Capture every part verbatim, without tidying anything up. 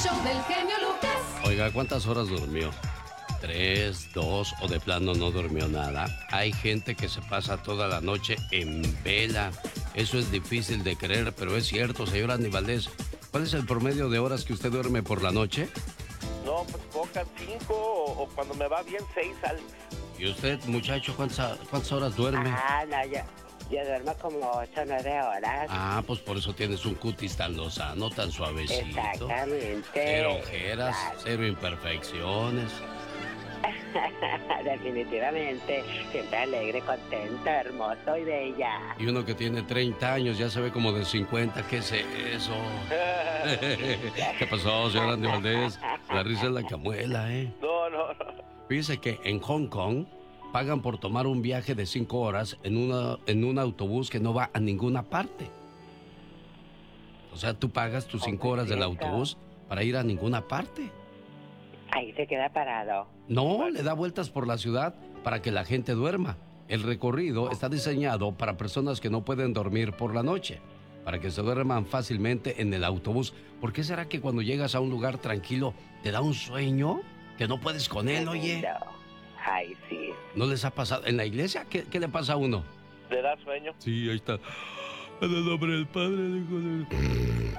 show del genio Lucas. Oiga, ¿cuántas horas durmió? ¿Tres, dos o de plano no durmió nada? Hay gente que se pasa toda la noche en vela. Eso es difícil de creer, pero es cierto, señor Andy Valdés. ¿Cuál es el promedio de horas que usted duerme por la noche? No, pues pocas, cinco o, o cuando me va bien, seis, Alex. ¿Y usted, muchacho, cuántas, cuántas horas duerme? Ah, no, yo, yo duermo como ocho o nueve horas. Ah, pues por eso tienes un cutis tan lozano, tan suavecito. Exactamente. Cero ojeras, Claro. cero imperfecciones. Definitivamente, siempre alegre, contenta, hermoso y bella. Y uno que tiene treinta años ya se ve como de cincuenta. ¿Qué es eso? ¿Qué pasó, señor Andy Valdés? La risa es la camuela, ¿eh? No, no, no. Fíjese que en Hong Kong pagan por tomar un viaje de cinco horas en, una, en un autobús que no va a ninguna parte. O sea, tú pagas tus cinco horas del autobús para ir a ninguna parte. Ahí se queda parado. No, le da vueltas por la ciudad para que la gente duerma. El recorrido está diseñado para personas que no pueden dormir por la noche, para que se duerman fácilmente en el autobús. ¿Por qué será que cuando llegas a un lugar tranquilo te da un sueño que no puedes con él, oye? Ay, sí. ¿No les ha pasado? ¿En la iglesia qué, qué le pasa a uno? ¿Le da sueño? Sí, ahí está. En el nombre del Padre, del Hijo, del...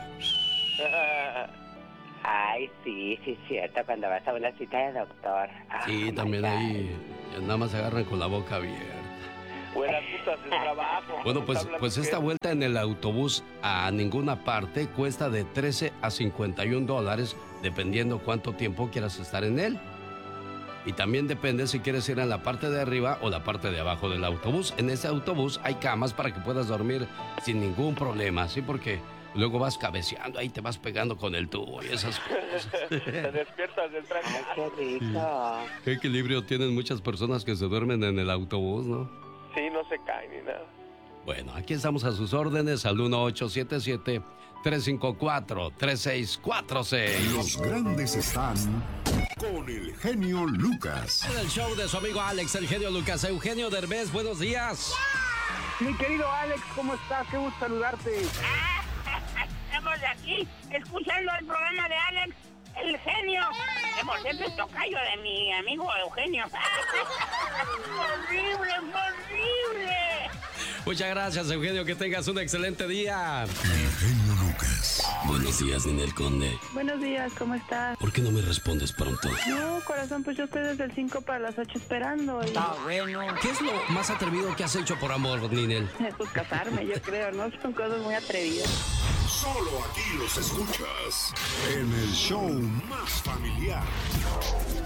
Ay, sí, sí, es cierto, cuando vas a una cita de doctor. Sí, Oh, también my God. ahí nada más se agarran con la boca abierta. Buenas putas de trabajo. Bueno, pues, Habla pues con esta él. vuelta en el autobús a ninguna parte cuesta de trece a cincuenta y un dólares, dependiendo cuánto tiempo quieras estar en él. Y también depende si quieres ir en la parte de arriba o la parte de abajo del autobús. En ese autobús hay camas para que puedas dormir sin ningún problema, ¿sí? Porque luego vas cabeceando, ahí te vas pegando con el tubo y esas cosas. Te despiertas del tranque. Ay, qué rico. Qué equilibrio tienen muchas personas que se duermen en el autobús, ¿no? Sí, no se cae ni nada. Bueno, aquí estamos a sus órdenes al uno ocho siete siete, tres cinco cuatro, tres seis cuatro seis. Los grandes están con el genio Lucas. En el show de su amigo Alex, el genio Lucas. Eugenio Derbez, buenos días. Mi querido Alex, ¿cómo estás? Qué gusto saludarte. Estamos aquí escuchando el programa de Alex, el genio. Que por cierto es tocayo de mi amigo Eugenio. ¡Horrible, horrible! Muchas gracias, Eugenio. Que tengas un excelente día. El genio Lucas. Buenos días, Ninel Conde. Buenos días, ¿cómo estás? ¿Por qué no me respondes pronto? No, corazón, pues yo estoy desde el cinco para las ocho esperando. Y... ¿Qué es lo más atrevido que has hecho por amor, Ninel? Pues casarme, yo creo, ¿no? Son cosas muy atrevidas. Solo aquí los escuchas en el show más familiar.